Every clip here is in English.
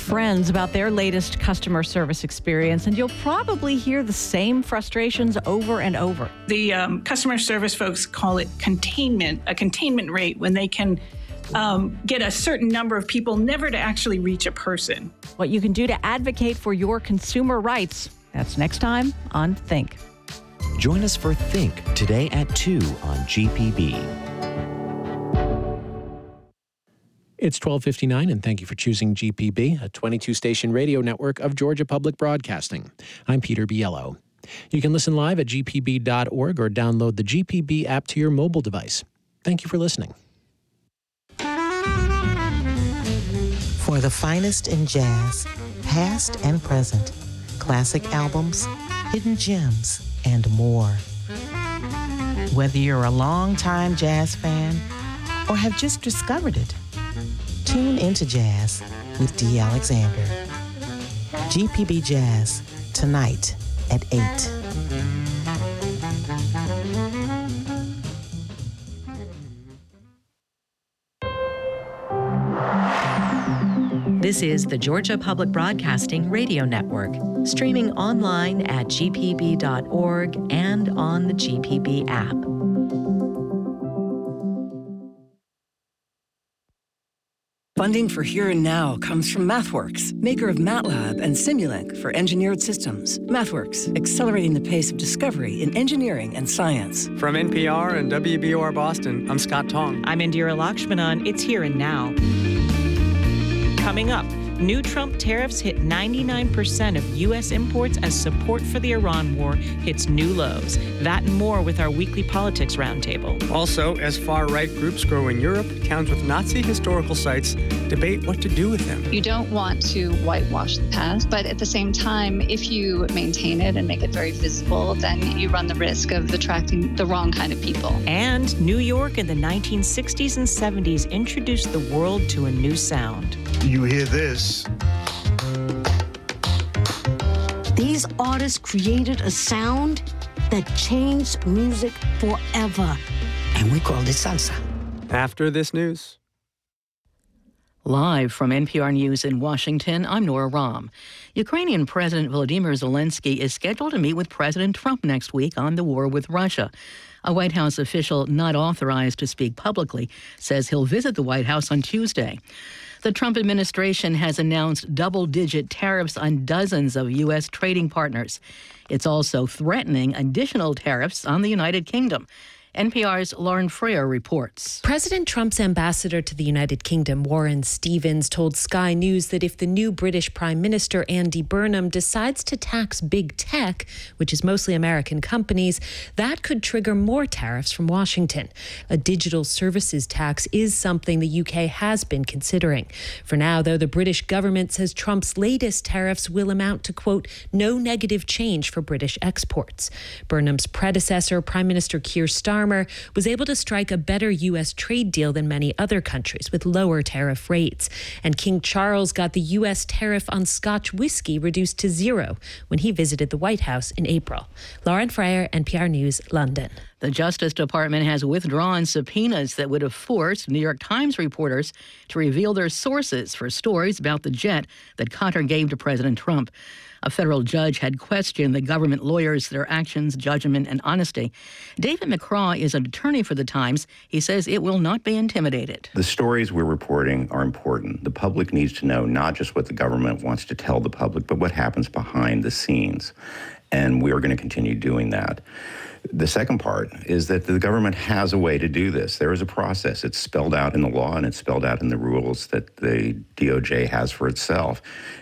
friends about their latest customer service experience, and you'll probably hear the same frustrations over and over. The customer service folks call it containment, a containment rate, when they can get a certain number of people never to actually reach a person. What you can do to advocate for your consumer rights. That's next time on Think. Join us for Think today at 2 on GPB. It's 12:59, and thank you for choosing GPB, a 22-station radio network of Georgia Public Broadcasting. I'm Peter Biello. You can listen live at gpb.org or download the GPB app to your mobile device. Thank you for listening. For the finest in jazz, past and present, classic albums, hidden gems, and more. Whether you're a longtime jazz fan or have just discovered it, tune into Jazz with Dee Alexander. GPB Jazz, tonight at 8. This is the Georgia Public Broadcasting Radio Network, streaming online at gpb.org and on the GPB app. Funding for Here and Now comes from MathWorks, maker of MATLAB and Simulink for engineered systems. MathWorks, accelerating the pace of discovery in engineering and science. From NPR and WBOR Boston, I'm Scott Tong. I'm Indira Lakshmanan. It's Here and Now. Coming up, new Trump tariffs hit 99% of U.S. imports as support for the Iran war hits new lows. That and more with our weekly politics roundtable. Also, as far-right groups grow in Europe, towns with Nazi historical sites debate what to do with them. You don't want to whitewash the past, but at the same time, if you maintain it and make it very visible, then you run the risk of attracting the wrong kind of people. And New York in the 1960s and 70s introduced the world to a new sound. You hear this. These artists created a sound that changed music forever. And we called it salsa. After this news. Live from NPR News in Washington, I'm Nora Rahm. Ukrainian President Volodymyr Zelensky is scheduled to meet with President Trump next week on the war with Russia. A White House official not authorized to speak publicly says he'll visit the White House on Tuesday. The Trump administration has announced double-digit tariffs on dozens of U.S. trading partners. It's also threatening additional tariffs on the United Kingdom. NPR's Lauren Freer reports. President Trump's ambassador to the United Kingdom, Warren Stevens, told Sky News that if the new British Prime Minister, Andy Burnham, decides to tax big tech, which is mostly American companies, that could trigger more tariffs from Washington. A digital services tax is something the UK has been considering. For now, though, the British government says Trump's latest tariffs will amount to, quote, no negative change for British exports. Burnham's predecessor, Prime Minister Keir Starmer, was able to strike a better U.S. trade deal than many other countries with lower tariff rates. And King Charles got the U.S. tariff on Scotch whiskey reduced to 0 when he visited the White House in April. Lauren Freyer, NPR News, London. The Justice Department has withdrawn subpoenas that would have forced New York Times reporters to reveal their sources for stories about the jet that Qatar gave to President Trump. A federal judge had questioned the government lawyers, their actions, judgment, and honesty. David McCraw is an attorney for the Times. He says it will not be intimidated. The stories we're reporting are important. The public needs to know not just what the government wants to tell the public, but what happens behind the scenes. And we are going to continue doing that. The second part is that the government has a way to do this. There is a process. It's spelled out in the law, and it's spelled out in the rules that the DOJ has for itself.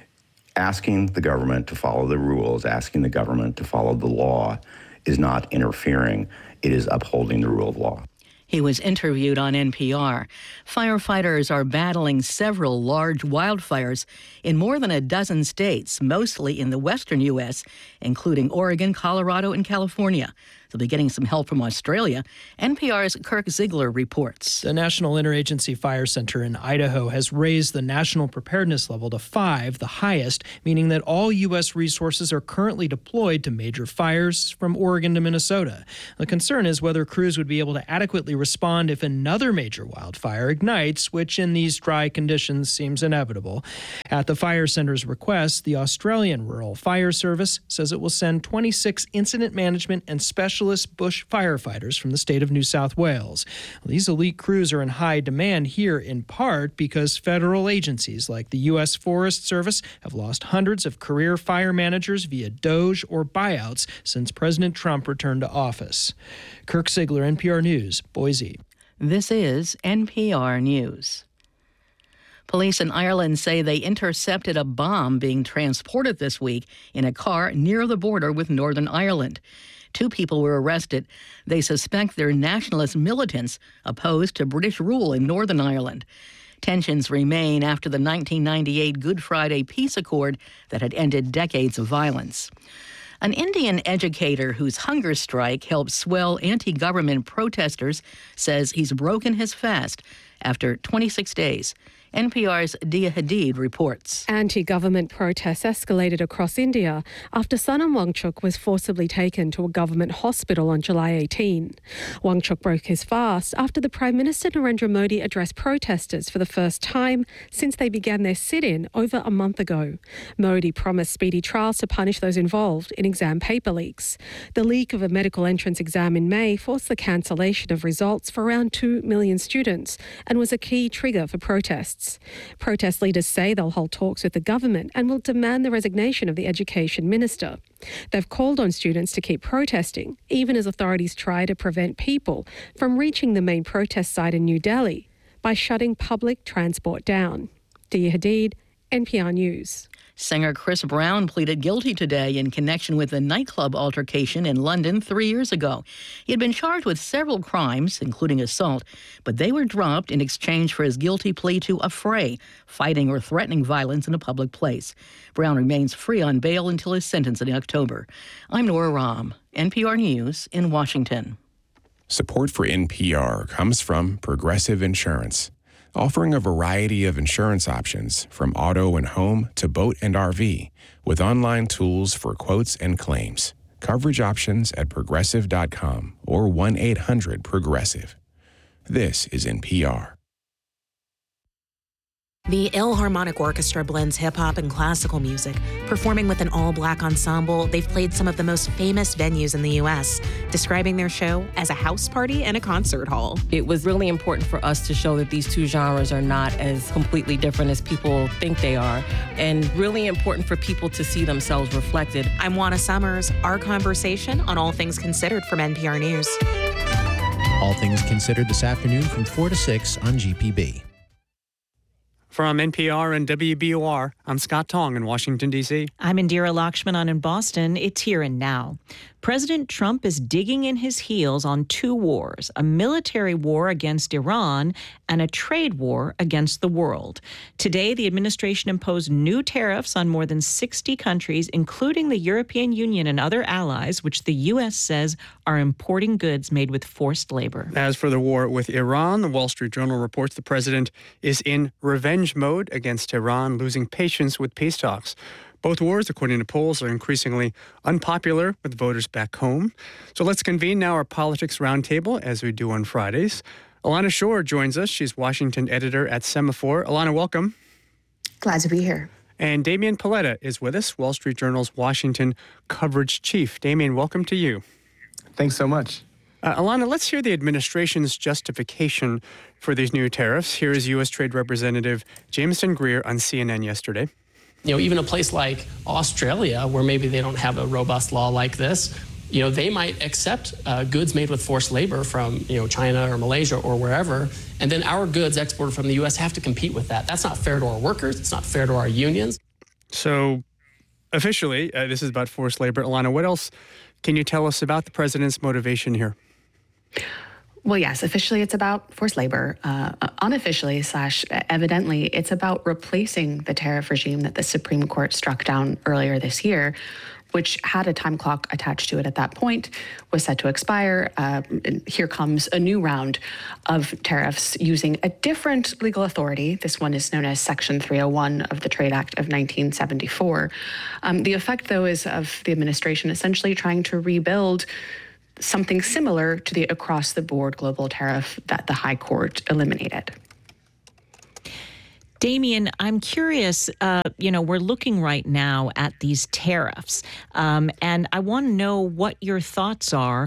Asking the government to follow the rules, asking the government to follow the law is not interfering. It is upholding the rule of law. He was interviewed on NPR. Firefighters are battling several large wildfires in more than a dozen states, mostly in the western U.S., including Oregon, Colorado, and California. They'll be getting some help from Australia. NPR's Kirk Ziegler reports. The National Interagency Fire Center in Idaho has raised the national preparedness level to 5, the highest, meaning that all U.S. resources are currently deployed to major fires from Oregon to Minnesota. The concern is whether crews would be able to adequately respond if another major wildfire ignites, which in these dry conditions seems inevitable. At the fire center's request, the Australian Rural Fire Service says it will send 26 incident management and specialist bush firefighters from the state of New South Wales. These elite crews are in high demand here in part because federal agencies like the U.S. Forest Service have lost hundreds of career fire managers via DOGE or buyouts since President Trump returned to office. Kirk Ziegler, NPR News, Boise. This is NPR News. Police in Ireland say they intercepted a bomb being transported this week in a car near the border with Northern Ireland. 2 people were arrested. They suspect they're nationalist militants opposed to British rule in Northern Ireland. Tensions remain after the 1998 Good Friday Peace Accord that had ended decades of violence. An Indian educator whose hunger strike helped swell anti-government protesters says he's broken his fast after 26 days. NPR's Dia Hadid reports. Anti-government protests escalated across India after Sonam Wangchuk was forcibly taken to a government hospital on July 18. Wangchuk broke his fast after the Prime Minister Narendra Modi addressed protesters for the first time since they began their sit-in over a month ago. Modi promised speedy trials to punish those involved in exam paper leaks. The leak of a medical entrance exam in May forced the cancellation of results for around 2 million students and was a key trigger for protests. Protest leaders say they'll hold talks with the government and will demand the resignation of the education minister. They've called on students to keep protesting, even as authorities try to prevent people from reaching the main protest site in New Delhi by shutting public transport down. Dia Hadid, NPR News. Singer Chris Brown pleaded guilty today in connection with a nightclub altercation in London 3 years ago. He had been charged with several crimes, including assault, but they were dropped in exchange for his guilty plea to affray, fighting or threatening violence in a public place. Brown remains free on bail until his sentence in October. I'm Nora Rahm, NPR News in Washington. Support for NPR comes from Progressive Insurance, offering a variety of insurance options from auto and home to boat and RV, with online tools for quotes and claims. Coverage options at progressive.com or 1-800-PROGRESSIVE. This is NPR. The Philharmonic Orchestra blends hip-hop and classical music. Performing with an all-black ensemble, they've played some of the most famous venues in the U.S., describing their show as a house party and a concert hall. It was really important for us to show that these two genres are not as completely different as people think they are, and really important for people to see themselves reflected. I'm Juana Summers. Our conversation on All Things Considered from NPR News. All Things Considered this afternoon from 4 to 6 on GPB. From NPR and WBOR, I'm Scott Tong in Washington, D.C. I'm Indira Lakshmanan in Boston. It's Here and Now. President Trump is digging in his heels on 2 wars, a military war against Iran and a trade war against the world. Today, the administration imposed new tariffs on more than 60 countries, including the European Union and other allies, which the U.S. says are importing goods made with forced labor. As for the war with Iran, the Wall Street Journal reports the president is in revenge mode against Iran, losing patience with peace talks. Both wars, according to polls, are increasingly unpopular with voters back home. So let's convene now our Politics Roundtable, as we do on Fridays. Alana Shore joins us. She's Washington editor at Semaphore. Alana, welcome. Glad to be here. And Damian Paletta is with us, Wall Street Journal's Washington coverage chief. Damian, welcome to you. Thanks so much. Alana, let's hear the administration's justification for these new tariffs. Here is U.S. Trade Representative Jameson Greer on CNN yesterday. You know, even a place like Australia, where maybe they don't have a robust law like this, you know, they might accept goods made with forced labor from, you know, China or Malaysia or wherever, and then our goods exported from the U.S. have to compete with that. That's not fair to our workers. It's not fair to our unions. So, officially, this is about forced labor. Alana, what else can you tell us about the president's motivation here? Well, yes, officially it's about forced labor. Unofficially / evidently, it's about replacing the tariff regime that the Supreme Court struck down earlier this year, which had a time clock attached to it at that point, was set to expire. And here comes a new round of tariffs using a different legal authority. This one is known as Section 301 of the Trade Act of 1974. The effect, though, is of the administration essentially trying to rebuild something similar to the across-the-board global tariff that the High Court eliminated. Damien, I'm curious, we're looking right now at these tariffs, and I want to know what your thoughts are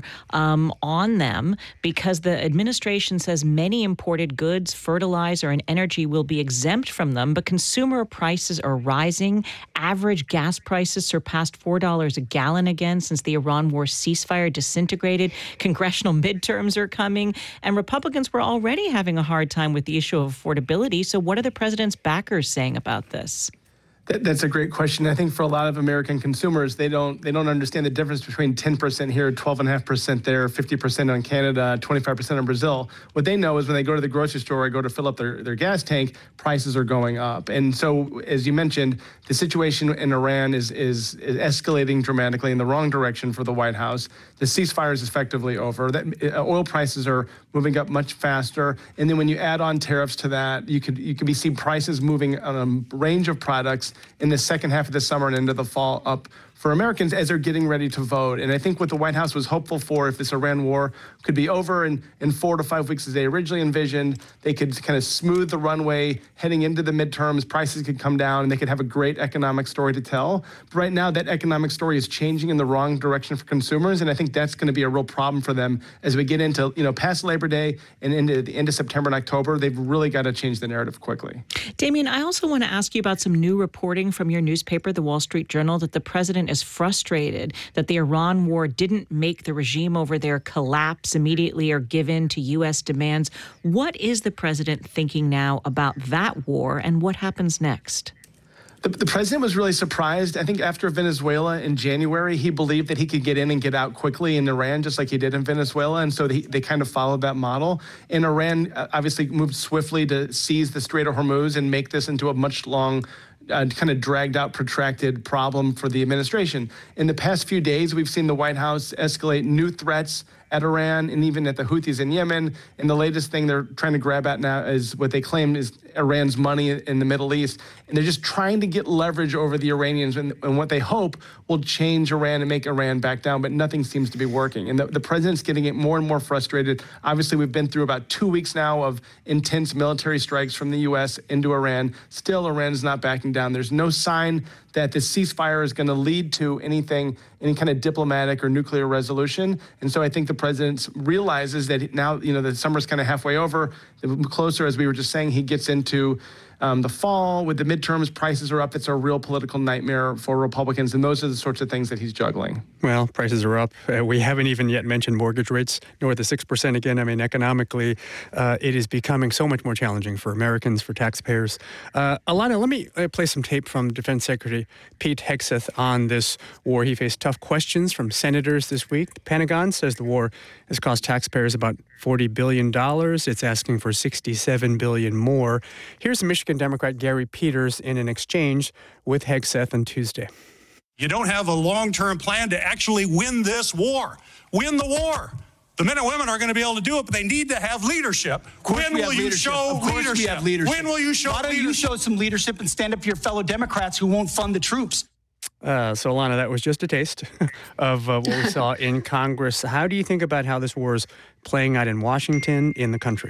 on them, because the administration says many imported goods, fertilizer, and energy will be exempt from them, but consumer prices are rising. Average gas prices surpassed $4 a gallon again since the Iran war ceasefire disintegrated. Congressional midterms are coming, and Republicans were already having a hard time with the issue of affordability. So what are the president's backers saying about this? That's a great question. I think for a lot of American consumers, they don't understand the difference between 10% here, 12.5% there, 50% on Canada, 25% on Brazil. What they know is when they go to the grocery store or go to fill up their gas tank, prices are going up. And so, as you mentioned, the situation in Iran is escalating dramatically in the wrong direction for the White House. The ceasefire is effectively over. Oil prices are moving up much faster. And then when you add on tariffs to that, you could see prices moving on a range of products in the second half of the summer and into the fall up for Americans as they're getting ready to vote. And I think what the White House was hopeful for, if this Iran war could be over in 4 to 5 weeks as they originally envisioned, they could kind of smooth the runway heading into the midterms, prices could come down, and they could have a great economic story to tell. But right now, that economic story is changing in the wrong direction for consumers, and I think that's going to be a real problem for them as we get into, past Labor Day and into the end of September and October. They've really got to change the narrative quickly. Damien, I also want to ask you about some new reporting from your newspaper, The Wall Street Journal, that the president is frustrated that the Iran war didn't make the regime over there collapse immediately or give in to U.S. demands. What is the president thinking now about that war, and what happens next? The president was really surprised. I think after Venezuela in January, he believed that he could get in and get out quickly in Iran, just like he did in Venezuela. And so they kind of followed that model. And Iran obviously moved swiftly to seize the Strait of Hormuz and make this into a much long kind of dragged out, protracted problem for the administration. In the past few days, we've seen the White House escalate new threats at Iran and even at the Houthis in Yemen. And the latest thing they're trying to grab at now is what they claim is Iran's money in the Middle East. And they're just trying to get leverage over the Iranians and what they hope will change Iran and make Iran back down. But nothing seems to be working. And the president's getting it more and more frustrated. Obviously, we've been through about 2 weeks now of intense military strikes from the U.S. into Iran. Still, Iran is not backing down. There's no sign that the ceasefire is going to lead to any kind of diplomatic or nuclear resolution. And so I think the president realizes that now, the summer's kind of halfway over. The closer, as we were just saying, he gets into the fall with the midterms, prices are up. It's a real political nightmare for Republicans, and those are the sorts of things that he's juggling. Well, prices are up. We haven't even yet mentioned mortgage rates north of 6% again. I mean, economically, it is becoming so much more challenging for Americans, for taxpayers. Alana, let me play some tape from Defense Secretary Pete Hegseth on this war. He faced tough questions from senators this week. The Pentagon says the war has cost taxpayers about $40 billion. It's asking for $67 billion more. Here's Michigan Democrat Gary Peters in an exchange with Hegseth on Tuesday. You don't have a long-term plan to actually win this war. Win the war. The men and women are going to be able to do it, but they need to have leadership. When will you show leadership? When will you show leadership? Why don't you show some leadership and stand up to your fellow Democrats who won't fund the troops? So, Alana, that was just a taste of what we saw in Congress. How do you think about how this war is playing out in Washington, in the country?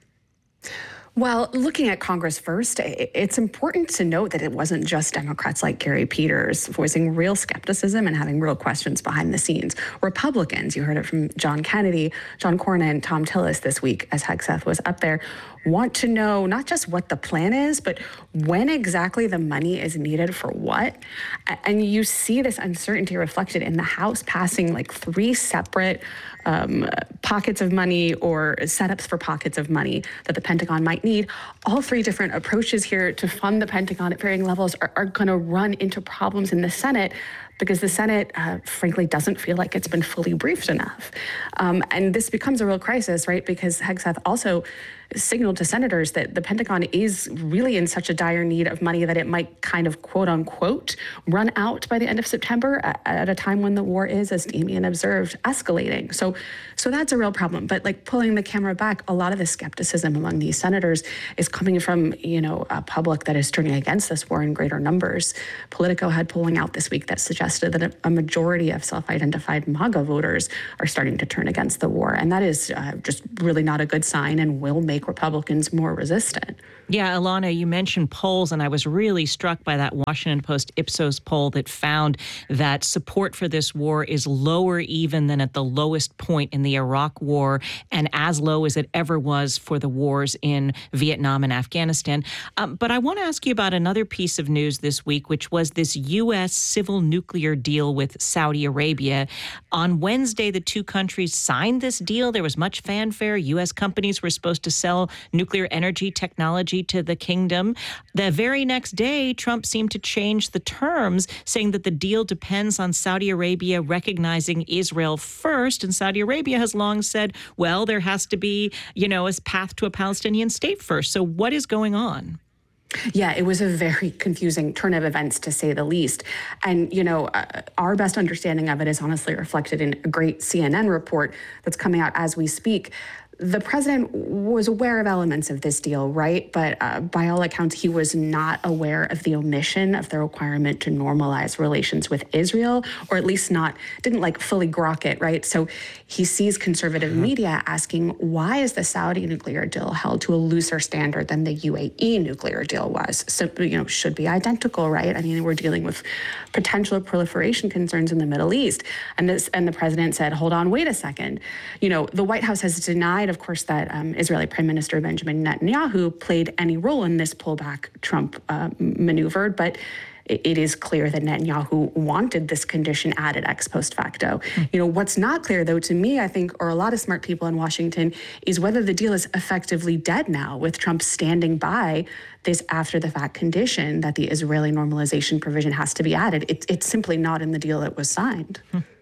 Well, looking at Congress first, it's important to note that it wasn't just Democrats like Gary Peters voicing real skepticism and having real questions behind the scenes. Republicans, you heard it from John Kennedy, John Cornyn, Tom Tillis this week as Hegseth was up there, want to know not just what the plan is, but when exactly the money is needed for what. And you see this uncertainty reflected in the House passing like 3 separate pockets of money or setups for pockets of money that the Pentagon might need. All 3 different approaches here to fund the Pentagon at varying levels are going to run into problems in the Senate because the Senate, frankly, doesn't feel like it's been fully briefed enough. And this becomes a real crisis, right? Because Hegseth also signaled to senators that the Pentagon is really in such a dire need of money that it might kind of, quote unquote, run out by the end of September at a time when the war is, as Damien observed, escalating. So that's a real problem. But like pulling the camera back, a lot of the skepticism among these senators is coming from, a public that is turning against this war in greater numbers. Politico had polling out this week that suggested that a majority of self-identified MAGA voters are starting to turn against the war. And that is just really not a good sign and will make Republicans more resistant. Yeah, Ilana, you mentioned polls, and I was really struck by that Washington Post Ipsos poll that found that support for this war is lower even than at the lowest point in the Iraq War and as low as it ever was for the wars in Vietnam and Afghanistan. But I want to ask you about another piece of news this week, which was this U.S. civil nuclear deal with Saudi Arabia. On Wednesday, the 2 countries signed this deal. There was much fanfare. U.S. companies were supposed to sell nuclear energy technology to the kingdom. The very next day, Trump seemed to change the terms, saying that the deal depends on Saudi Arabia recognizing Israel first. And Saudi Arabia has long said, well, there has to be, a path to a Palestinian state first. So what is going on? Yeah, it was a very confusing turn of events, to say the least. And, our best understanding of it is honestly reflected in a great CNN report that's coming out as we speak. The president was aware of elements of this deal, right? But by all accounts, he was not aware of the omission of the requirement to normalize relations with Israel, or at least didn't fully grok it, right? So he sees conservative media asking, why is the Saudi nuclear deal held to a looser standard than the UAE nuclear deal was? So, should be identical, right? I mean, we're dealing with potential proliferation concerns in the Middle East. And the president said, hold on, wait a second. The White House has denied, of course, that Israeli Prime Minister Benjamin Netanyahu played any role in this pullback Trump maneuvered, but it is clear that Netanyahu wanted this condition added ex post facto. What's not clear, though, to me, I think, or a lot of smart people in Washington, is whether the deal is effectively dead now, with Trump standing by this after-the-fact condition that the Israeli normalization provision has to be added. It's simply not in the deal that was signed.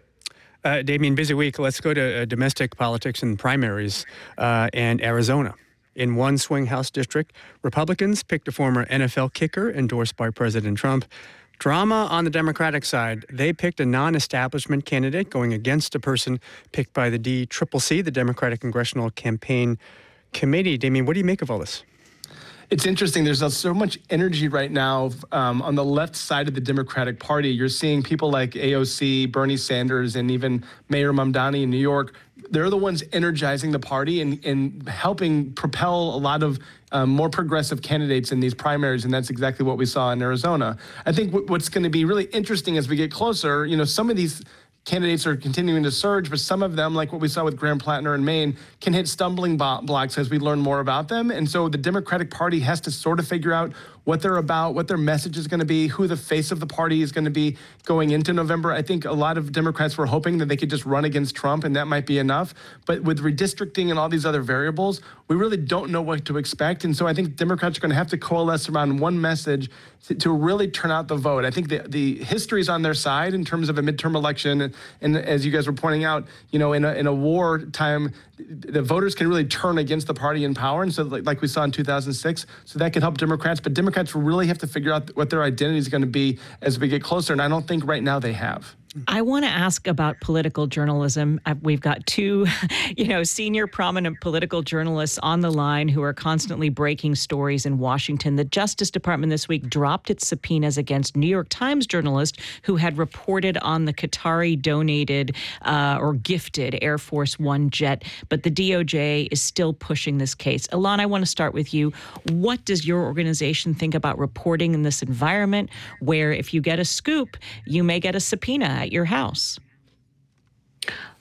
Damien, busy week. Let's go to domestic politics and primaries and Arizona. In one swing House district, Republicans picked a former NFL kicker endorsed by President Trump. Drama on the Democratic side. They picked a non-establishment candidate going against a person picked by the DCCC, the Democratic Congressional Campaign Committee. Damien, what do you make of all this? It's interesting. There's so much energy right now on the left side of the Democratic Party. You're seeing people like AOC, Bernie Sanders, and even Mayor Mamdani in New York. They're the ones energizing the party and helping propel a lot of more progressive candidates in these primaries, and that's exactly what we saw in Arizona. I think what's going to be really interesting as we get closer, some of these candidates are continuing to surge, but some of them, like what we saw with Graham Plattner in Maine, can hit stumbling blocks as we learn more about them. And so the Democratic Party has to sort of figure out what they're about, what their message is going to be, who the face of the party is going to be going into November. I think a lot of Democrats were hoping that they could just run against Trump, and that might be enough. But with redistricting and all these other variables, we really don't know what to expect. And so I think Democrats are going to have to coalesce around one message to really turn out the vote. I think the history is on their side in terms of a midterm election. And as you guys were pointing out, in a war time, the voters can really turn against the party in power. And so like we saw in 2006, so that could help Democrats. But Democrats really have to figure out what their identity is going to be as we get closer. And I don't think right now they have. I want to ask about political journalism. We've got 2, senior prominent political journalists on the line who are constantly breaking stories in Washington. The Justice Department this week dropped its subpoenas against New York Times journalists who had reported on the Qatari donated or gifted Air Force One jet. But the DOJ is still pushing this case. Ilana, I want to start with you. What does your organization think about reporting in this environment where if you get a scoop, you may get a subpoena at your house?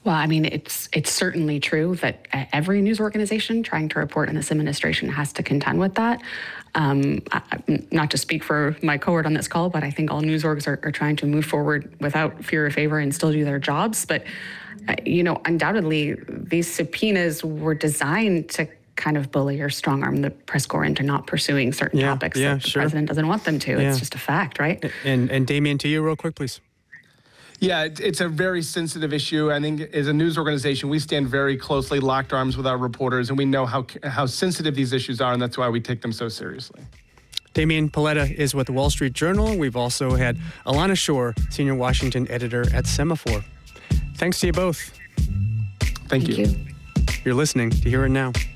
Well, I mean, it's certainly true that every news organization trying to report in this administration has to contend with that. Not to speak for my cohort on this call, but I think all news orgs are trying to move forward without fear or favor and still do their jobs. But, undoubtedly, these subpoenas were designed to kind of bully or strong-arm the press corps into not pursuing certain topics that the president doesn't want them to. It's just a fact, right? And Damien, to you real quick, please. Yeah, it's a very sensitive issue. I think as a news organization, we stand very closely, locked arms with our reporters, and we know how sensitive these issues are, and that's why we take them so seriously. Damian Paletta is with the Wall Street Journal. We've also had Alana Shore, senior Washington editor at Semaphore. Thanks to you both. Thank you. You're listening to Here and Now.